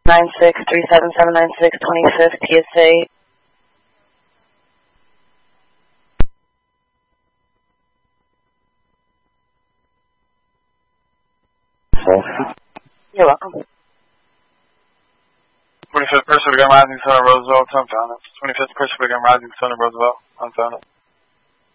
963776 25th PSA. You're welcome. 25th Pacific, I'm Rising Sun of Roosevelt, unfounded. 25th Pacific, I'm Rising Sun of Roosevelt, unfounded.